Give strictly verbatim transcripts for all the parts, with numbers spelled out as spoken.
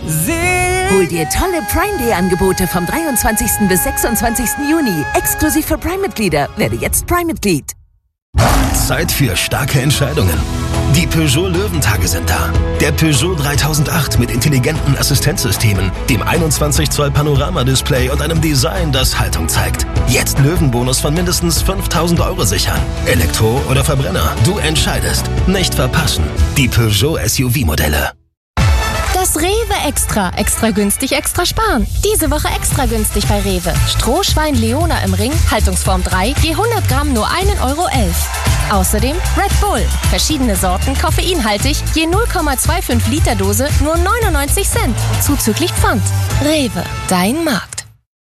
Hol dir tolle Prime Day Angebote vom dreiundzwanzigsten bis sechsundzwanzigsten Juni. Exklusiv für Prime-Mitglieder. Werde jetzt Prime-Mitglied. Zeit für starke Entscheidungen. Die Peugeot Löwentage sind da. Der Peugeot dreitausendacht mit intelligenten Assistenzsystemen, dem einundzwanzig Zoll Panoramadisplay und einem Design, das Haltung zeigt. Jetzt Löwenbonus von mindestens fünftausend Euro sichern. Elektro oder Verbrenner, du entscheidest. Nicht verpassen. Die Peugeot S U V-Modelle. Das Rewe Extra. Extra günstig, extra sparen. Diese Woche extra günstig bei Rewe. Strohschwein Leona im Ring, Haltungsform drei, je hundert Gramm nur ein Euro elf. Außerdem Red Bull. Verschiedene Sorten, koffeinhaltig, je null Komma fünfundzwanzig Liter Dose, nur neunundneunzig Cent. Zuzüglich Pfand. Rewe, dein Markt.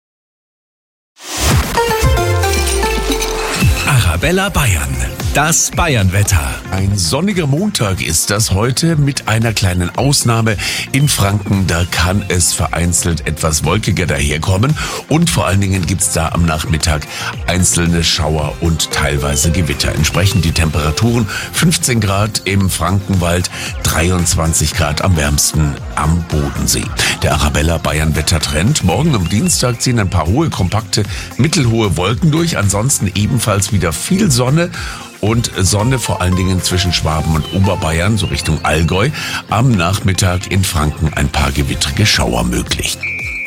Arabella Bayern. Das Bayernwetter. Ein sonniger Montag ist das heute mit einer kleinen Ausnahme. In Franken, da kann es vereinzelt etwas wolkiger daherkommen und vor allen Dingen gibt's da am Nachmittag einzelne Schauer und teilweise Gewitter. Entsprechend die Temperaturen fünfzehn Grad im Frankenwald, dreiundzwanzig Grad am wärmsten am Bodensee. Der Arabella Bayern Wettertrend. Morgen am Dienstag ziehen ein paar hohe, kompakte, mittelhohe Wolken durch. Ansonsten ebenfalls wieder viel Sonne. Und Sonne vor allen Dingen zwischen Schwaben und Oberbayern, so Richtung Allgäu. Am Nachmittag in Franken ein paar gewittrige Schauer möglich.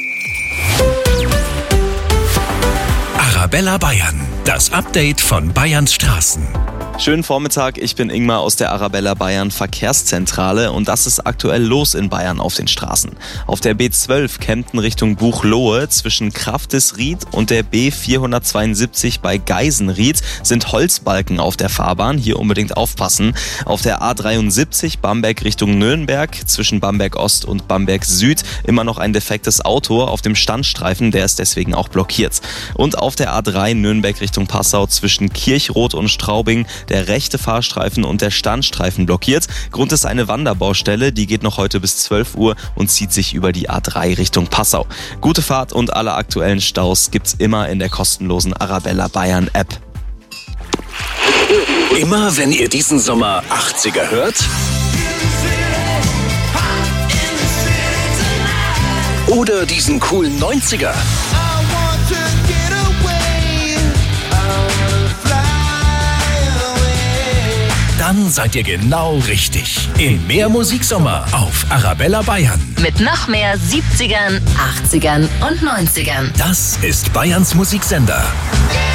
Arabella Bayern, das Update von Bayerns Straßen. Schönen Vormittag, ich bin Ingmar aus der Arabella Bayern Verkehrszentrale und das ist aktuell los in Bayern auf den Straßen. Auf der B zwölf Kempten Richtung Buchloe zwischen Kraftisried und der B vierhundertzweiundsiebzig bei Geisenried sind Holzbalken auf der Fahrbahn, hier unbedingt aufpassen. Auf der A dreiundsiebzig Bamberg Richtung Nürnberg zwischen Bamberg Ost und Bamberg Süd immer noch ein defektes Auto auf dem Standstreifen, der ist deswegen auch blockiert. Und auf der A drei Nürnberg Richtung Passau zwischen Kirchroth und Straubing der rechte Fahrstreifen und der Standstreifen blockiert. Grund ist eine Wanderbaustelle, die geht noch heute bis zwölf Uhr und zieht sich über die A drei Richtung Passau. Gute Fahrt und alle aktuellen Staus gibt's immer in der kostenlosen Arabella Bayern App. Immer wenn ihr diesen Sommer achtziger hört oder diesen coolen neunziger, dann seid ihr genau richtig. In Mehr Musiksommer auf Arabella Bayern. Mit noch mehr siebzigern, achtzigern und neunzigern. Das ist Bayerns Musiksender.